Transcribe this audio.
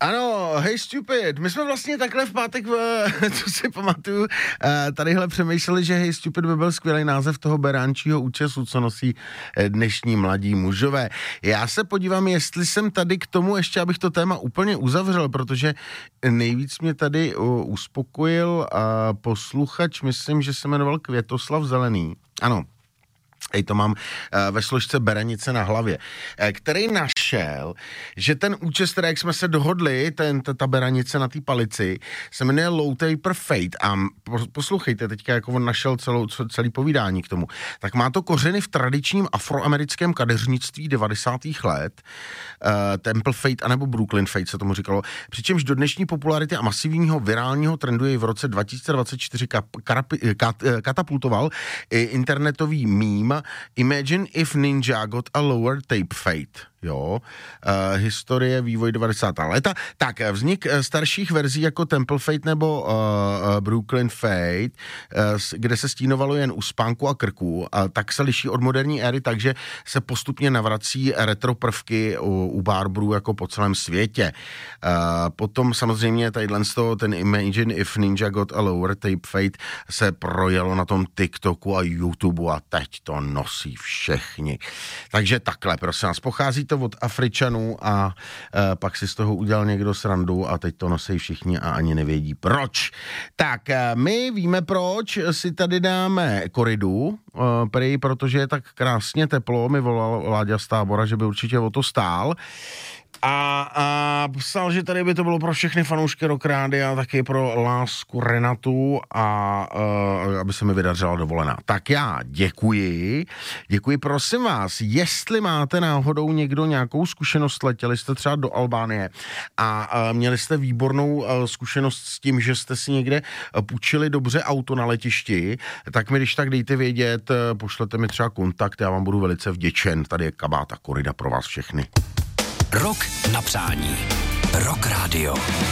Ano, hej stupid, my jsme vlastně takhle v pátek, co si pamatuju, tadyhle přemýšleli, že hej stupid by byl skvělý název toho beránčího účesu, co nosí dnešní mladí mužové. Já se podívám, jestli jsem tady k tomu ještě, abych to téma úplně uzavřel, protože nejvíc mě tady uspokojil posluchač, myslím, že se jmenoval Květoslav Zelený. Ano. To mám ve složce Berenice na hlavě, který našel, že ten účes, jak jsme se dohodli, ta berenice na té palici, se jmenuje Low Taper Fade a poslouchejte, teďka jako on našel celý povídání k tomu, tak má to kořeny v tradičním afroamerickém kadeřnictví 90. let, Temple Fade anebo Brooklyn Fade se tomu říkalo, přičemž do dnešní popularity a masivního virálního trendu jej v roce 2024 katapultoval internetový meme Imagine if Ninja got a lower tape fade. Jo, historie, vývoj 90. léta. Tak, vznik starších verzí jako Temple Fade nebo Brooklyn Fade, kde se stínovalo jen u spánku a krku, tak se liší od moderní éry, takže se postupně navrací retro prvky u barberů jako po celém světě. Potom samozřejmě ten Imagine if Ninja got a lower tape fade se projelo na tom TikToku a YouTubeu a teď to nosí všichni. Takže takhle, prosím vás, pochází to od Afričanů a pak si z toho udělal někdo srandu a teď to nosí všichni a ani nevědí proč. Tak, my víme proč, si tady dáme koridu, protože je tak krásně teplo, mi volal Láďa z Tábora, že by určitě o to stál. A psal, že tady by to bylo pro všechny fanoušky Rock Rádia a taky pro lásku Renatu a aby se mi vydařila dovolená. Tak já děkuji, prosím vás, jestli máte náhodou někdo nějakou zkušenost, letěli jste třeba do Albánie a měli jste výbornou zkušenost s tím, že jste si někde půjčili dobře auto na letišti, tak mi když tak dejte vědět, pošlete mi třeba kontakt, já vám budu velice vděčen. Tady je kabát a korida pro vás všechny. Rok na přání. Rock Radio.